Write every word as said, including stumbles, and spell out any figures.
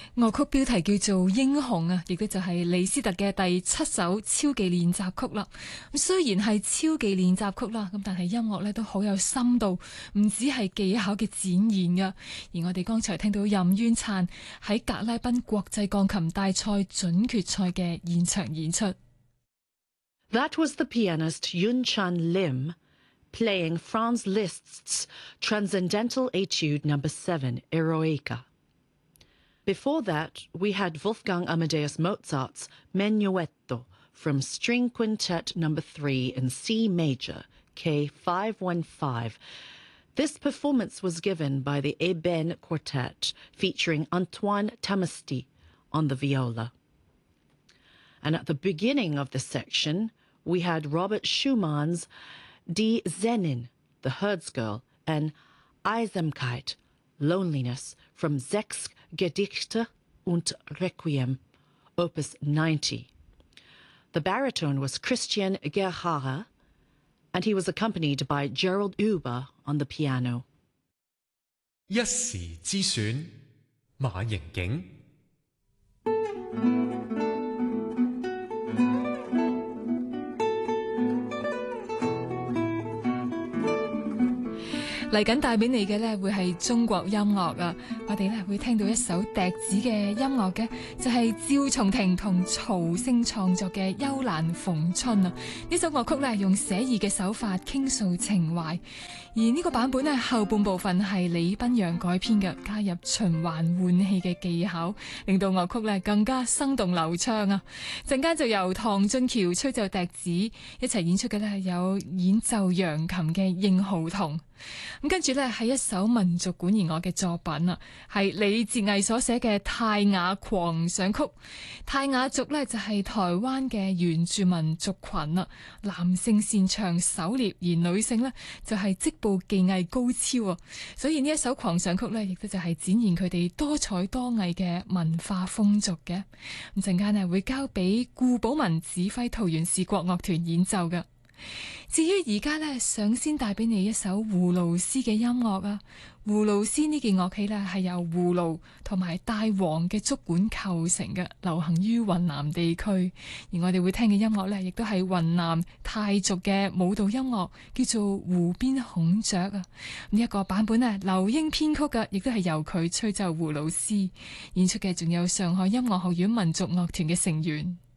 樂曲標題叫做《英雄》啊，亦都就係李斯特嘅第七首超技練習曲啦。咁雖然係超技練習曲啦，咁但係音樂咧都好有深度，唔止係技巧嘅展現噶。而我哋剛才聽到任淵燦喺格拉賓國際鋼琴大賽準決賽嘅現場演出。 That was the pianist Yun-Chan Lim playing Franz Liszt's Transcendental Etude Number Seven, Eroica. Before that, we had Wolfgang Amadeus Mozart's Menuetto from String Quintet Number Three in C Major, K five one five. This performance was given by the Eben Quartet, featuring Antoine Tamasti on the viola. And at the beginning of the section, we had Robert Schumann's Die Zenin, the Herds Girl, and Eisamkeit, Loneliness, from Sechs Gedichte und Requiem, Opus ninety. The baritone was Christian Gerhara, and he was accompanied by Gerald Huber on the piano. 一時之選，馬盈景。 嚟緊帶俾你嘅呢會係中國音樂啊！我哋呢會聽到一首笛子嘅音樂嘅，就係趙松庭同曹星創作嘅《幽蘭逢春》啊！呢首樂曲呢用寫意嘅手法傾訴情懷，而呢個版本呢後半部分係李賓陽改編嘅，加入循環換氣嘅技巧，令到樂曲呢更加生動流暢啊！陣間就由唐俊橋吹奏笛子一齊演出嘅呢有演奏揚琴嘅應浩彤。咁跟住呢係一首民族管弦樂嘅作品啊，係李哲毅所寫嘅泰雅狂想曲。泰雅族呢就係台灣嘅原住民族群啦，男性擅長狩獵，而女性呢就係織布技藝高超啊，所以呢一首狂想曲呢亦都就係展現佢哋多才多藝嘅文化風俗嘅。咁陣間呢會交俾顧寶文指揮桃園市國樂團演奏嘅。至於而家呢，想先帶俾你一首葫蘆絲嘅音樂啊！葫蘆絲呢件樂器呢，係由葫蘆同埋帶簧嘅竹管構成嘅，流行於雲南地區。而我哋會聽嘅音樂呢，亦都係雲南泰族嘅舞蹈音樂，叫做湖邊孔雀啊！呢一個版本呢，劉英編曲嘅，亦都係由佢吹奏葫蘆絲演出嘅，仲有上海音樂學院民族樂團嘅成員。